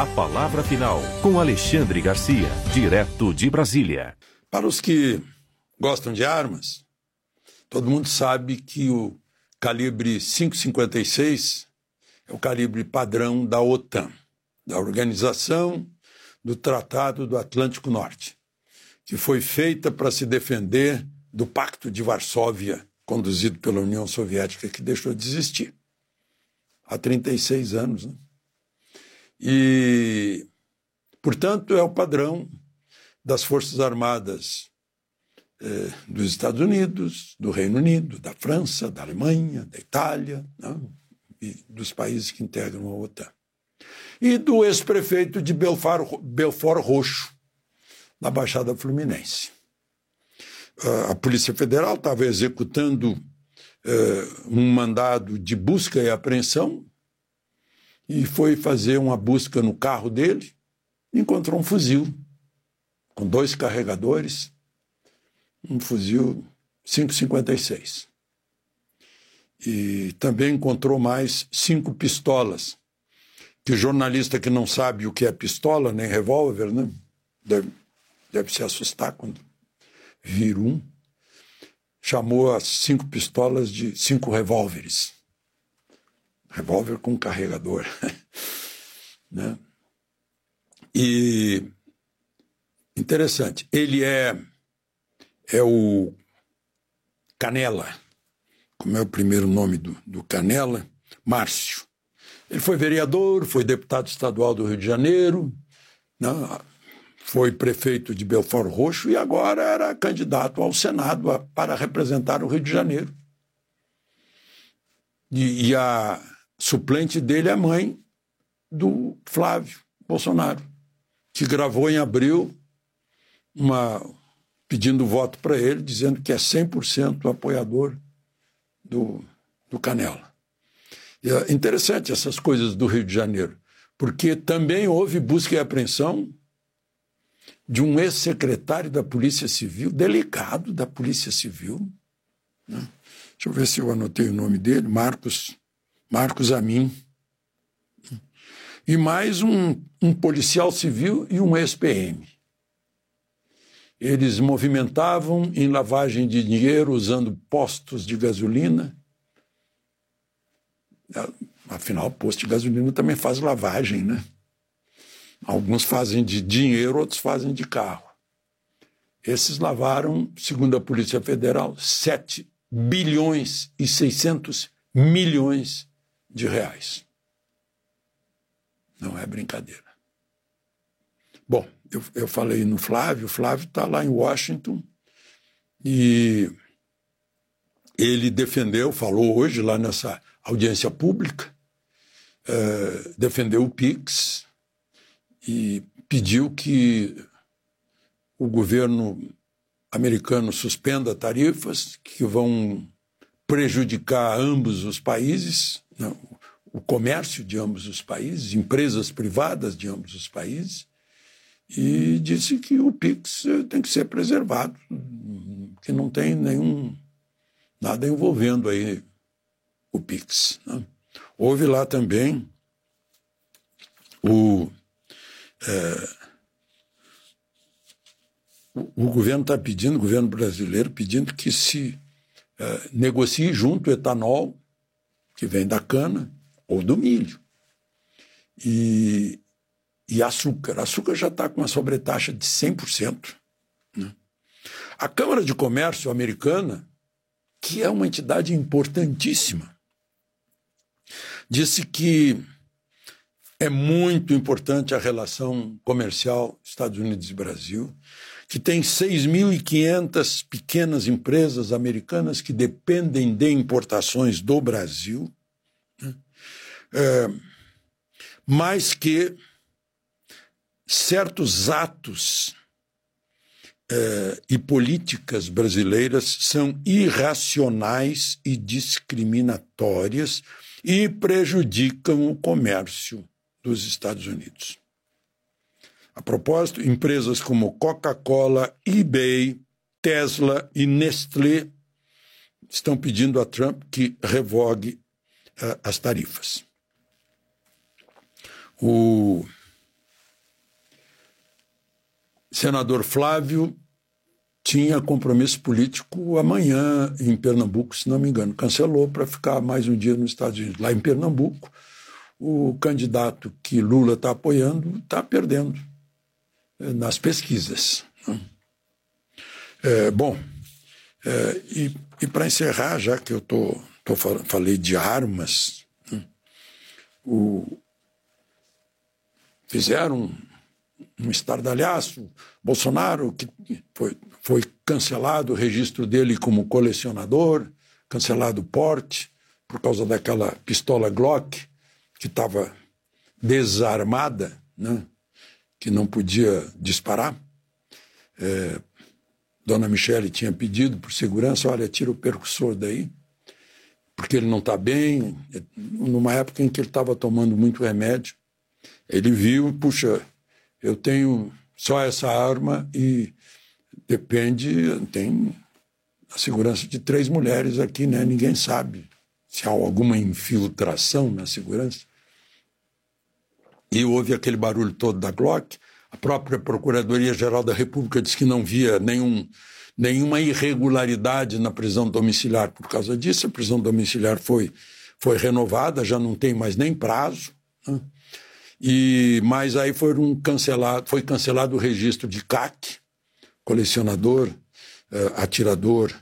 palavra final, com Alexandre Garcia, direto de Brasília. Para os que gostam de armas, todo mundo sabe que o calibre 5,56 é o calibre padrão da OTAN, da Organização do Tratado do Atlântico Norte, que foi feita para se defender do Pacto de Varsóvia, conduzido pela União Soviética, que deixou de existir há 36 anos. Né? E, portanto, é o padrão das Forças Armadas dos Estados Unidos, do Reino Unido, da França, da Alemanha, da Itália, né? E dos países que integram a OTAN. E do ex-prefeito de Belfort Roxo, na Baixada Fluminense. A Polícia Federal estava executando um mandado de busca e apreensão e foi fazer uma busca no carro dele e encontrou um fuzil com 2 carregadores, um fuzil 5,56. E também encontrou mais 5 pistolas, que o jornalista que não sabe o que é pistola, nem revólver, né? Deve se assustar quando vir um, chamou as 5 pistolas de 5 revólveres. Revólver com carregador. Né? E interessante, ele é o Canela, como é o primeiro nome do Canela, Márcio. Ele foi vereador, foi deputado estadual do Rio de Janeiro, né? Foi prefeito de Belfort Roxo e agora era candidato ao Senado para representar o Rio de Janeiro. E a suplente dele é a mãe do Flávio Bolsonaro, que gravou em abril pedindo voto para ele, dizendo que é 100% apoiador do Canela. E é interessante essas coisas do Rio de Janeiro, porque também houve busca e apreensão de um ex-secretário da Polícia Civil, delegado da Polícia Civil, né? Deixa eu ver se eu anotei o nome dele, Marcos Amin, e mais um policial civil e um ex-PM. Eles movimentavam em lavagem de dinheiro usando postos de gasolina. Afinal, posto de gasolina também faz lavagem, né? Alguns fazem de dinheiro, outros fazem de carro. Esses lavaram, segundo a Polícia Federal, 7 bilhões e 600 milhões de reais. Não é brincadeira. Bom, eu falei no Flávio, o Flávio está lá em Washington e ele falou hoje lá nessa audiência pública, defendeu o PIX e pediu que o governo americano suspenda tarifas que vão prejudicar ambos os países, né, o comércio de ambos os países, empresas privadas de ambos os países, e disse que o PIX tem que ser preservado, que não tem nada envolvendo aí o PIX. Né? Houve lá também o governo está pedindo, o governo brasileiro pedindo que se negocie junto o etanol que vem da cana ou do milho e açúcar. Açúcar já está com uma sobretaxa de 100%. Né? A Câmara de Comércio americana, que é uma entidade importantíssima, disse que é muito importante a relação comercial Estados Unidos e Brasil, que tem 6.500 pequenas empresas americanas que dependem de importações do Brasil, né? Mas que certos atos e políticas brasileiras são irracionais e discriminatórias e prejudicam o comércio dos Estados Unidos. A propósito, empresas como Coca-Cola, eBay, Tesla e Nestlé estão pedindo a Trump que revogue as tarifas. O senador Flávio tinha compromisso político amanhã em Pernambuco, se não me engano. Cancelou para ficar mais um dia nos Estados Unidos. Lá em Pernambuco, o candidato que Lula está apoiando está perdendo nas pesquisas. E para encerrar, já que eu falei de armas, fizeram um estardalhaço. Bolsonaro, que foi cancelado o registro dele como colecionador, cancelado o porte, por causa daquela pistola Glock, que estava desarmada, né? Que não podia disparar. Dona Michele tinha pedido por segurança, olha, tira o percussor daí, porque ele não está bem. Numa época em que ele estava tomando muito remédio, ele viu, puxa, eu tenho só essa arma e tem a segurança de 3 mulheres aqui, né? Ninguém sabe se há alguma infiltração na segurança. E houve aquele barulho todo da Glock. A própria Procuradoria-Geral da República disse que não via nenhuma irregularidade na prisão domiciliar por causa disso. A prisão domiciliar foi renovada, já não tem mais nem prazo, né? Mas aí foi cancelado o registro de CAC, colecionador, atirador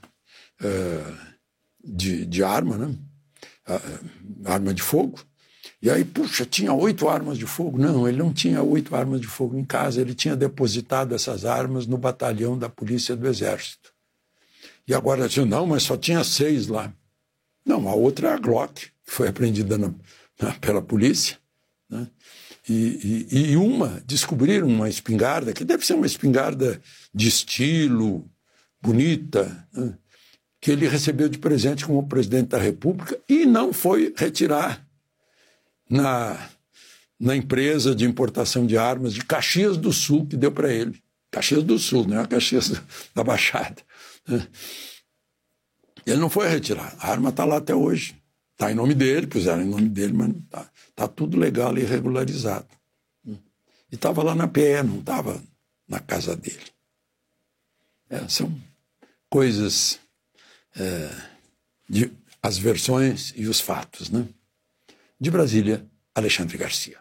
de arma, né? Arma de fogo. E aí, puxa, tinha 8 armas de fogo. Não, ele não tinha 8 armas de fogo em casa, ele tinha depositado essas armas no batalhão da Polícia do Exército. E agora, não, mas só tinha 6 lá. Não, a outra é a Glock, que foi apreendida pela polícia, né? E descobriram uma espingarda, que deve ser uma espingarda de estilo, bonita, né? Que ele recebeu de presente como presidente da República e não foi retirar na empresa de importação de armas de Caxias do Sul, que deu para ele. Caxias do Sul, não é a Caxias da Baixada, né? Ele não foi retirar. A arma está lá até hoje. Está em nome dele, puseram em nome dele, mas está tudo legal e regularizado. E estava lá na PE, não estava na casa dele. São coisas, as versões e os fatos, né? De Brasília, Alexandre Garcia.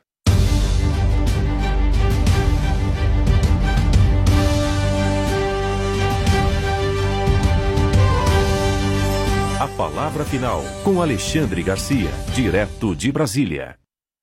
A palavra final com Alexandre Garcia, direto de Brasília.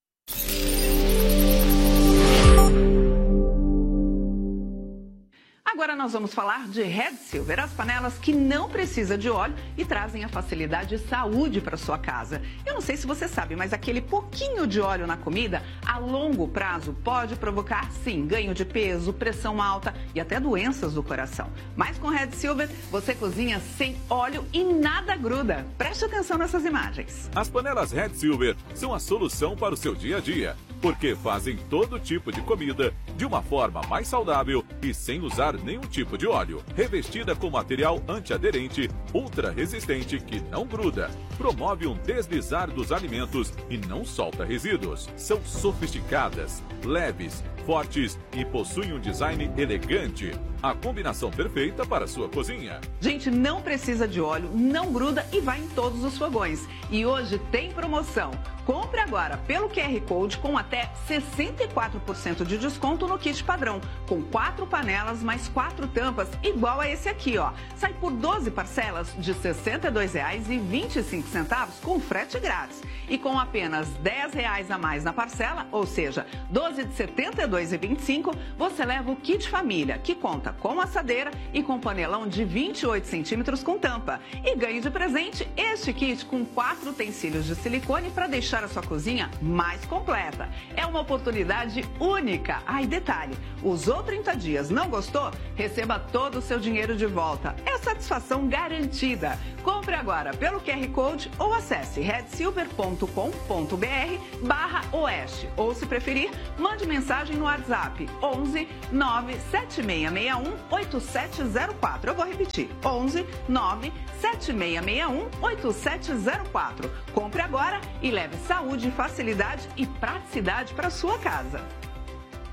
Agora nós vamos falar de Red Silver, as panelas que não precisam de óleo e trazem a facilidade e saúde para sua casa. Eu não sei se você sabe, mas aquele pouquinho de óleo na comida, a longo prazo, pode provocar, sim, ganho de peso, pressão alta e até doenças do coração. Mas com Red Silver, você cozinha sem óleo e nada gruda. Preste atenção nessas imagens. As panelas Red Silver são a solução para o seu dia a dia, porque fazem todo tipo de comida de uma forma mais saudável e sem usar nenhum tipo de óleo. Revestida com material antiaderente, ultra resistente que não gruda, promove um deslizar dos alimentos e não solta resíduos. São sofisticadas, leves, fortes e possuem um design elegante. A combinação perfeita para a sua cozinha. Gente, não precisa de óleo, não gruda e vai em todos os fogões. E hoje tem promoção. Compre agora pelo QR Code com até 64% de desconto no kit padrão, com 4 panelas mais 4 tampas, igual a esse aqui, ó. Sai por 12 parcelas de R$ 62,25 com frete grátis. E com apenas R$ 10 a mais na parcela, ou seja, 12 de R$ 72,25, você leva o kit família, que conta com assadeira e com panelão de 28 centímetros com tampa. E ganhe de presente este kit com 4 utensílios de silicone para deixar a sua cozinha mais completa. É uma oportunidade única. E detalhe, usou 30 dias, não gostou? Receba todo o seu dinheiro de volta. É satisfação garantida. Compre agora pelo QR Code ou acesse redsilver.com.br/oeste. Ou, se preferir, mande mensagem no WhatsApp 11 97661 8704. Eu vou repetir, 11 97661 8704. Compre agora e leve saúde, facilidade e praticidade para sua casa.